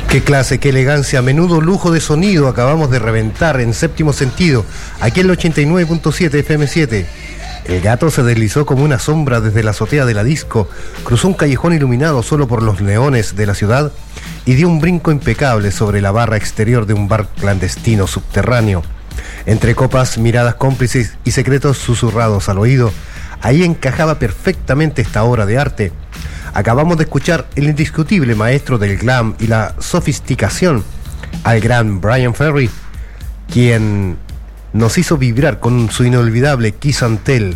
Qué clase, qué elegancia, menudo lujo de sonido acabamos de reventar en Séptimo Sentido, aquí en el 89.7 FM7. El gato se deslizó como una sombra desde la azotea de la disco, cruzó un callejón iluminado solo por los neones de la ciudad y dio un brinco impecable sobre la barra exterior de un bar clandestino subterráneo. Entre copas, miradas cómplices y secretos susurrados al oído, ahí encajaba perfectamente esta obra de arte. Acabamos de escuchar el indiscutible maestro del glam y la sofisticación, al gran Bryan Ferry, quien nos hizo vibrar con su inolvidable Kiss and Tell.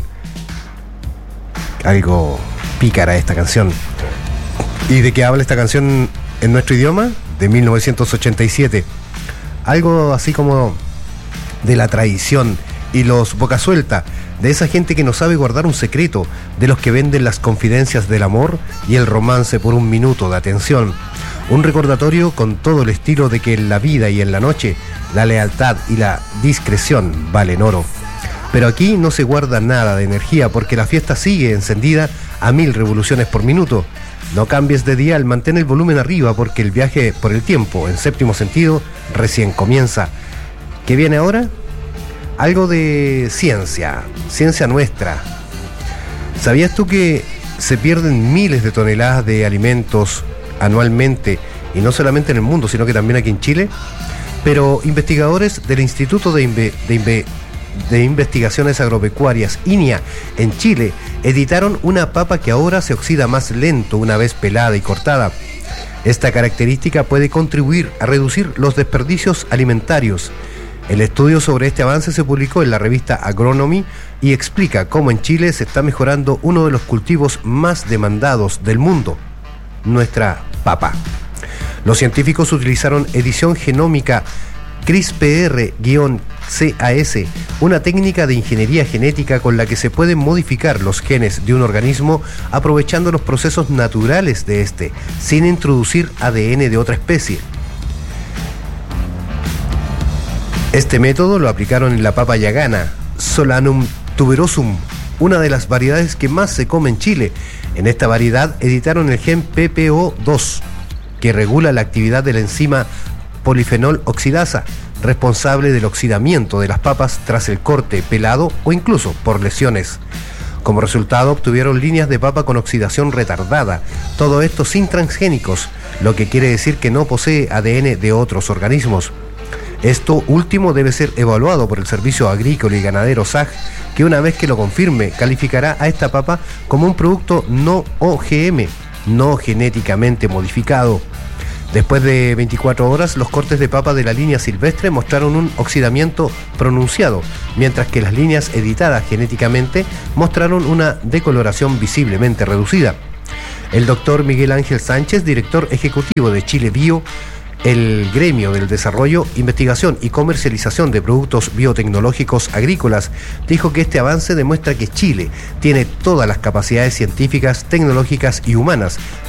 Algo pícara esta canción. ¿Y de qué habla esta canción en nuestro idioma? De 1987. Algo así como de la traición y los boca suelta, de esa gente que no sabe guardar un secreto, de los que venden las confidencias del amor y el romance por un minuto de atención. Un recordatorio con todo el estilo de que en la vida y en la noche la lealtad y la discreción valen oro. Pero aquí no se guarda nada de energía porque la fiesta sigue encendida a 1000 revoluciones por minuto. No cambies de dial, mantén el volumen arriba porque el viaje por el tiempo en Séptimo Sentido recién comienza. ¿Qué viene ahora? Algo de ciencia nuestra. ¿Sabías tú que se pierden miles de toneladas de alimentos anualmente, y no solamente en el mundo, sino que también aquí en Chile? Pero investigadores del Instituto de Investigaciones Agropecuarias, INIA, en Chile, editaron una papa que ahora se oxida más lento una vez pelada y cortada. Esta característica puede contribuir a reducir los desperdicios alimentarios. El estudio sobre este avance se publicó en la revista Agronomy y explica cómo en Chile se está mejorando uno de los cultivos más demandados del mundo, nuestra papa. Los científicos utilizaron edición genómica CRISPR-Cas, una técnica de ingeniería genética con la que se pueden modificar los genes de un organismo aprovechando los procesos naturales de este, sin introducir ADN de otra especie. Este método lo aplicaron en la papa yagana, Solanum tuberosum, una de las variedades que más se come en Chile. En esta variedad editaron el gen PPO2, que regula la actividad de la enzima polifenol oxidasa, responsable del oxidamiento de las papas tras el corte, pelado o incluso por lesiones. Como resultado obtuvieron líneas de papa con oxidación retardada, todo esto sin transgénicos, lo que quiere decir que no posee ADN de otros organismos. Esto último debe ser evaluado por el Servicio Agrícola y Ganadero SAG, que una vez que lo confirme, calificará a esta papa como un producto no OGM, no genéticamente modificado. Después de 24 horas, los cortes de papa de la línea silvestre mostraron un oxidamiento pronunciado, mientras que las líneas editadas genéticamente mostraron una decoloración visiblemente reducida. El doctor Miguel Ángel Sánchez, director ejecutivo de Chile Bio, el gremio del desarrollo, investigación y comercialización de productos biotecnológicos agrícolas, dijo que este avance demuestra que Chile tiene todas las capacidades científicas, tecnológicas y humanas